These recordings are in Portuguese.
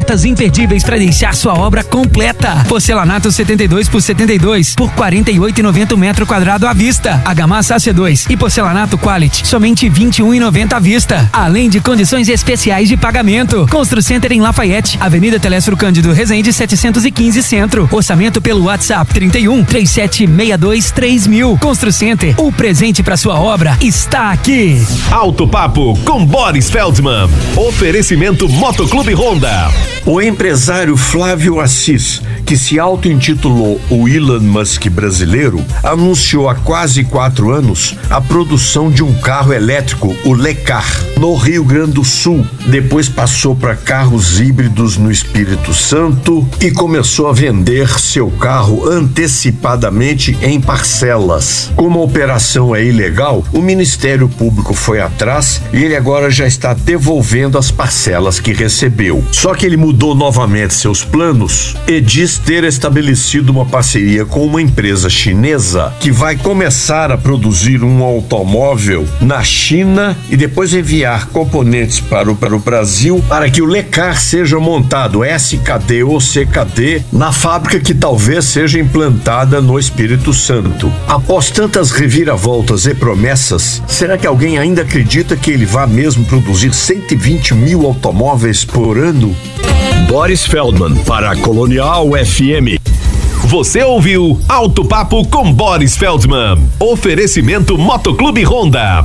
ofertas imperdíveis para deixar sua obra completa. Porcelanato 72 por 72 por 48,90 metro quadrado à vista. Argamassa AC2 e porcelanato Quality, somente 21,90 à vista. Além de condições especiais de pagamento. Constru Center em Lafayette, Avenida Telestro Cândido Rezende 715 Centro. Orçamento pelo WhatsApp 31 3762 3000. Constru Center, o presente para sua obra está aqui. Alto Papo com Boris Feldman. Oferecimento Motoclube Honda. O empresário Flávio Assis, que se auto-intitulou o Elon Musk brasileiro, anunciou há quase 4 anos a produção de um carro elétrico, o Lecar, no Rio Grande do Sul. Depois passou para carros híbridos no Espírito Santo e começou a vender seu carro antecipadamente em parcelas. Como a operação é ilegal, o Ministério Público foi atrás e ele agora já está devolvendo as parcelas que recebeu. Só que ele mudou novamente seus planos e diz ter estabelecido uma parceria com uma empresa chinesa que vai começar a produzir um automóvel na China e depois enviar componentes para o Brasil para que o Lecar seja montado SKD ou CKD na fábrica que talvez seja implantada no Espírito Santo. Após tantas reviravoltas e promessas, será que alguém ainda acredita que ele vá mesmo produzir 120 mil automóveis por ano? Boris Feldman para a Colonial FM. Você ouviu Alto Papo com Boris Feldman. Oferecimento Motoclube Honda.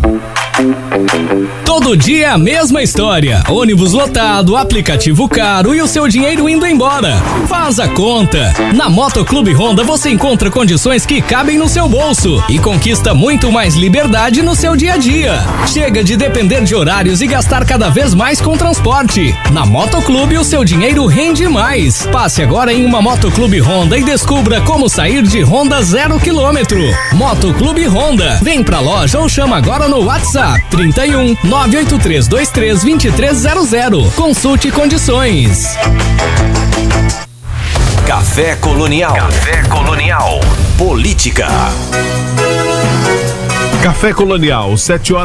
Todo dia a mesma história. Ônibus lotado, aplicativo caro e o seu dinheiro indo embora. Faz a conta. Na Motoclube Honda você encontra condições que cabem no seu bolso e conquista muito mais liberdade no seu dia a dia. Chega de depender de horários e gastar cada vez mais com transporte. Na Motoclube o seu dinheiro rende mais. Passe agora em uma Motoclube Honda e descubra como sair de Honda 0 km. Motoclube Honda. Vem pra loja ou chama agora no WhatsApp 31 98323 2300. Consulte condições. Café Colonial. Café Colonial. Política. Café Colonial,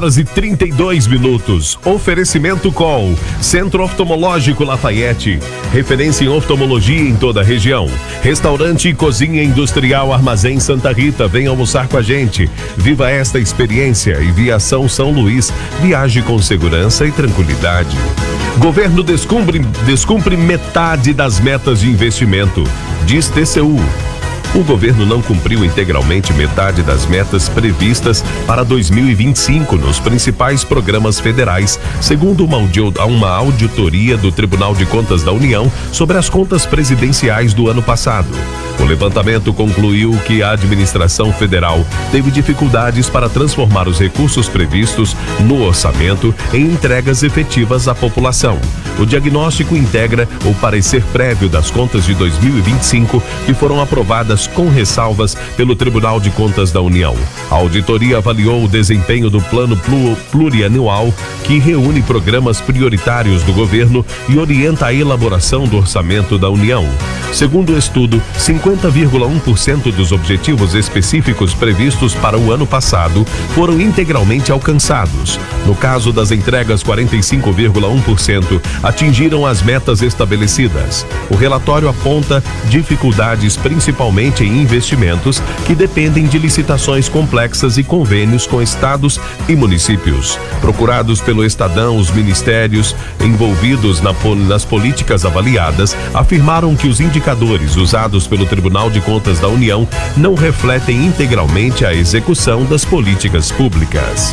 7h32. Oferecimento com Centro Oftalmológico Lafayette, referência em oftalmologia em toda a região. Restaurante e Cozinha Industrial Armazém Santa Rita, vem almoçar com a gente. Viva esta experiência. E Viação São Luís, viaje com segurança e tranquilidade. Governo descumpre metade das metas de investimento, diz TCU. O governo não cumpriu integralmente metade das metas previstas para 2025 nos principais programas federais, segundo uma auditoria do Tribunal de Contas da União sobre as contas presidenciais do ano passado. O levantamento concluiu que a administração federal teve dificuldades para transformar os recursos previstos no orçamento em entregas efetivas à população. O diagnóstico integra o parecer prévio das contas de 2025 que foram aprovadas com ressalvas pelo Tribunal de Contas da União. A auditoria avaliou o desempenho do plano plurianual que reúne programas prioritários do governo e orienta a elaboração do orçamento da União. Segundo o estudo, 50,1% dos objetivos específicos previstos para o ano passado foram integralmente alcançados. No caso das entregas, 45,1% atingiram as metas estabelecidas. O relatório aponta dificuldades principalmente em investimentos que dependem de licitações complexas e convênios com estados e municípios. Procurados pelo Estadão, os ministérios envolvidos nas políticas avaliadas afirmaram que os indicadores usados pelo Tribunal de Contas da União não refletem integralmente a execução das políticas públicas.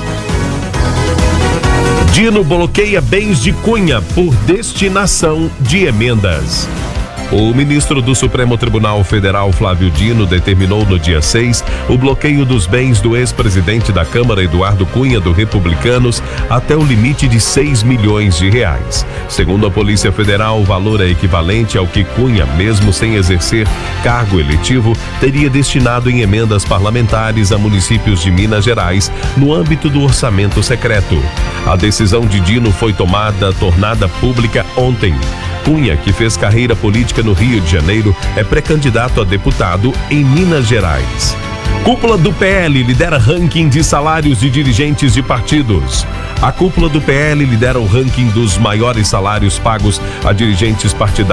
Dino bloqueia bens de Cunha por destinação de emendas. O ministro do Supremo Tribunal Federal, Flávio Dino, determinou no dia 6 o bloqueio dos bens do ex-presidente da Câmara, Eduardo Cunha, do Republicanos, até o limite de 6 milhões de reais. Segundo a Polícia Federal, o valor é equivalente ao que Cunha, mesmo sem exercer cargo eletivo, teria destinado em emendas parlamentares a municípios de Minas Gerais, no âmbito do orçamento secreto. A decisão de Dino foi tornada pública ontem. Cunha, que fez carreira política no Rio de Janeiro, é pré-candidato a deputado em Minas Gerais. Cúpula do PL lidera ranking de salários de dirigentes de partidos. A cúpula do PL lidera o ranking dos maiores salários pagos a dirigentes partidários